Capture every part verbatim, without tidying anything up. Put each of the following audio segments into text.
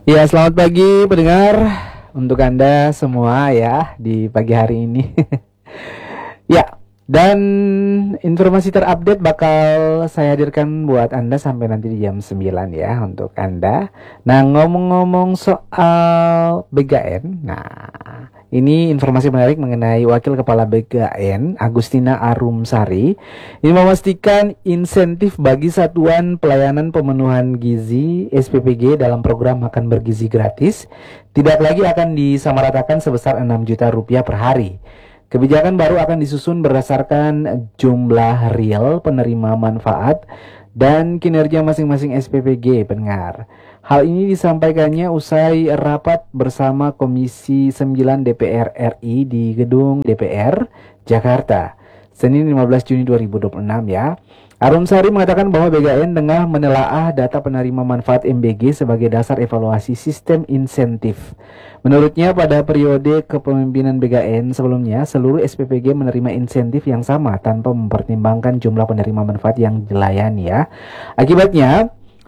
Ya, selamat pagi pendengar untuk Anda semua ya di pagi hari ini. Ya, dan informasi terupdate bakal saya hadirkan buat Anda sampai nanti di jam sembilan ya untuk Anda. Nah, ngomong-ngomong soal B K N, nah ini informasi menarik mengenai Wakil Kepala B K N, Agustina Arumsari. Ini memastikan insentif bagi Satuan Pelayanan Pemenuhan Gizi S P P G dalam program Makan Bergizi Gratis tidak lagi akan disamaratakan sebesar enam juta rupiah per hari. Kebijakan baru akan disusun berdasarkan jumlah real penerima manfaat dan kinerja masing-masing S P P G pendengar. Hal ini disampaikannya usai rapat bersama Komisi sembilan D P R R I di Gedung D P R Jakarta, Senin lima belas Juni dua ribu dua puluh enam ya. Arumsari mengatakan bahwa B K N tengah menelaah data penerima manfaat M B G sebagai dasar evaluasi sistem insentif. Menurutnya pada periode kepemimpinan B K N sebelumnya, seluruh S P P G menerima insentif yang sama tanpa mempertimbangkan jumlah penerima manfaat yang dilayani ya. Akibatnya,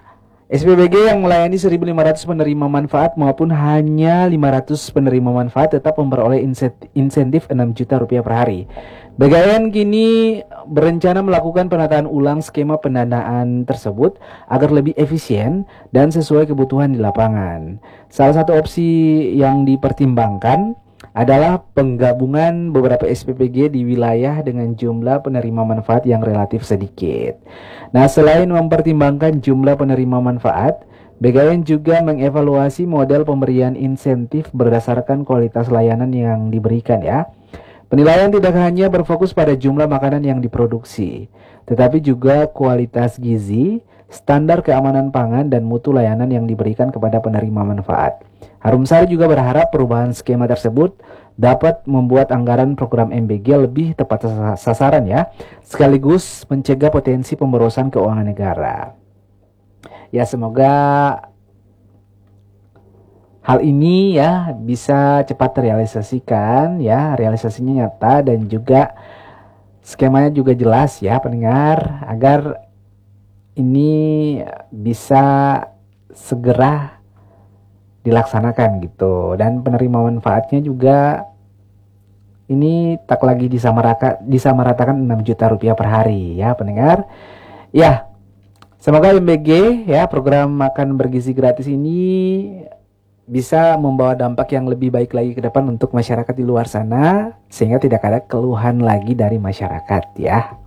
S P P G yang melayani seribu lima ratus penerima manfaat maupun hanya lima ratus penerima manfaat tetap memperoleh insentif enam juta rupiah per hari. B K N kini berencana melakukan penataan ulang skema pendanaan tersebut agar lebih efisien dan sesuai kebutuhan di lapangan. Salah satu opsi yang dipertimbangkan adalah penggabungan beberapa S P P G di wilayah dengan jumlah penerima manfaat yang relatif sedikit. Nah, selain mempertimbangkan jumlah penerima manfaat, B K N juga mengevaluasi model pemberian insentif berdasarkan kualitas layanan yang diberikan ya. Penilaian tidak hanya berfokus pada jumlah makanan yang diproduksi, tetapi juga kualitas gizi, standar keamanan pangan, dan mutu layanan yang diberikan kepada penerima manfaat. Arumsari juga berharap perubahan skema tersebut dapat membuat anggaran program M B G lebih tepat sasaran ya, sekaligus mencegah potensi pemborosan keuangan negara. Ya, semoga hal ini ya bisa cepat terrealisasikan ya, realisasinya nyata dan juga skemanya juga jelas ya pendengar, agar ini bisa segera dilaksanakan gitu, dan penerima manfaatnya juga ini tak lagi disamaratakan, disamaratakan enam juta rupiah per hari ya pendengar. Ya, semoga M B G ya, program makan bergizi gratis ini bisa membawa dampak yang lebih baik lagi ke depan untuk masyarakat di luar sana, sehingga tidak ada keluhan lagi dari masyarakat ya.